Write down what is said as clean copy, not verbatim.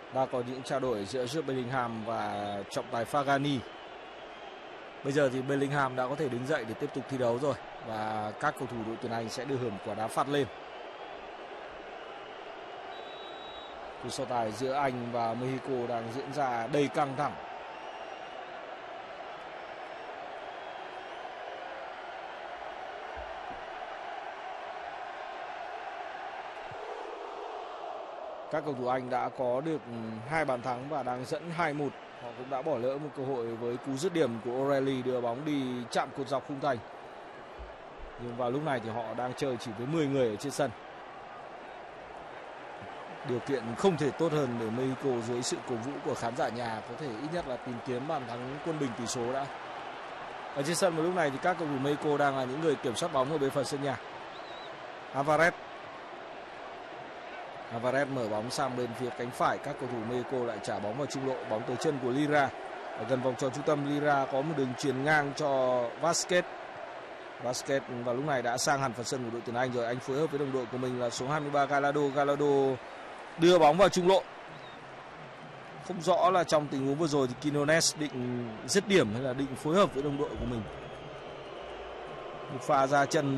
Đã có những trao đổi giữa Jude Bellingham và trọng tài Fagani. Bây giờ thì Bellingham đã có thể đứng dậy để tiếp tục thi đấu rồi, và các cầu thủ đội tuyển Anh sẽ đưa hưởng quả đá phạt lên. Cuộc so tài giữa Anh và Mexico đang diễn ra đầy căng thẳng. Các cầu thủ Anh đã có được 2 bàn thắng và đang dẫn 2-1. Họ cũng đã bỏ lỡ một cơ hội với cú dứt điểm của O'Reilly đưa bóng đi chạm cột dọc khung thành. Nhưng vào lúc này thì họ đang chơi chỉ với 10 người ở trên sân. Điều kiện không thể tốt hơn để Mexico dưới sự cổ vũ của khán giả nhà có thể ít nhất là tìm kiếm bàn thắng quân bình tỷ số đã. Ở trên sân vào lúc này thì các cầu thủ Mexico đang là những người kiểm soát bóng ở bên phần sân nhà. Alvarez mở bóng sang bên phía cánh phải, các cầu thủ Mexico lại trả bóng vào trung lộ, bóng tới chân của Lira. Ở gần vòng tròn trung tâm, Lira có một đường chuyền ngang cho Vázquez. Vázquez vào lúc này đã sang hẳn phần sân của đội tuyển Anh rồi, anh phối hợp với đồng đội của mình là số 23 Gallardo. Gallardo đưa bóng vào trung lộ. Không rõ là trong tình huống vừa rồi thì Quinones định dứt điểm hay là định phối hợp với đồng đội của mình. Một pha ra chân